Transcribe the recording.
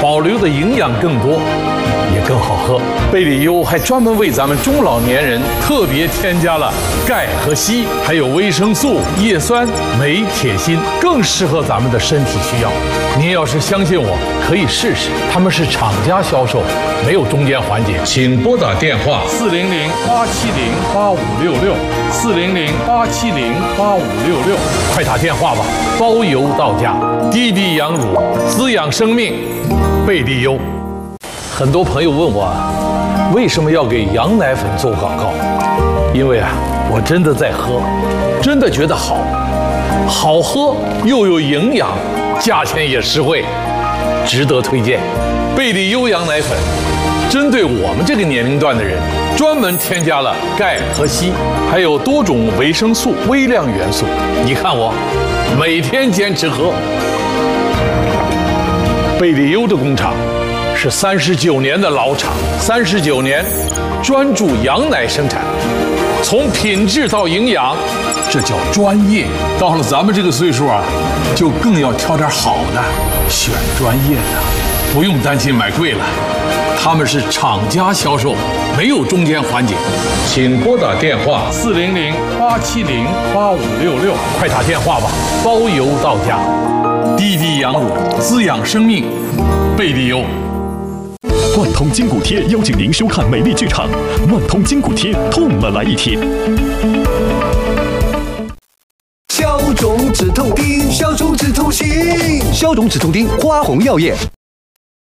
保留的营养更多，也更好喝。贝里优还专门为咱们中老年人特别添加了钙和硒，还有维生素、叶酸、镁、铁、锌，更适合咱们的身体需要。您要是相信我，可以试试。他们是厂家销售，没有中间环节。请拨打电话400-870-8566，400-870-8566，快打电话吧，包邮到家。滴滴羊乳，滋养生命，贝利优。很多朋友问我，为什么要给羊奶粉做广告？因为我真的在喝，真的觉得好喝又有营养，价钱也实惠，值得推荐。贝利优羊奶粉针对我们这个年龄段的人，专门添加了钙和硒，还有多种维生素、微量元素。你看我每天坚持喝。贝利优的工厂是39年的老厂，39年专注羊奶生产，从品质到营养，这叫专业。到了咱们这个岁数就更要挑点好的，选专业的，不用担心买贵了。他们是厂家销售，没有中间环节。请拨打电话400-870-8566，快打电话吧，包邮到家。滴滴羊乳，滋养生命，贝利优。 万通筋骨贴邀请您收看美丽剧场，万通筋骨贴，痛了来一贴。 消肿止痛丁，消肿止痛心，消肿止痛丁，花红药业。